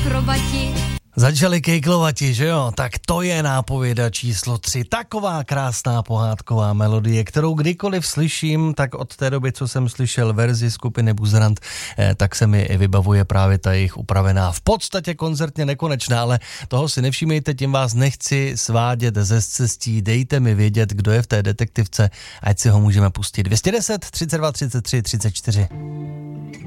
akrobati. Začali kejklovati, že jo? Tak to je nápověda číslo 3. Taková krásná pohádková melodie, kterou kdykoliv slyším, tak od té doby, co jsem slyšel verzi skupiny Buzerant, tak se mi vybavuje právě ta jejich upravená, v podstatě koncertně nekonečná, ale toho si nevšímejte, tím vás nechci svádět ze cestí, dejte mi vědět, kdo je v té detektivce, ať si ho můžeme pustit. 210 32 33 34.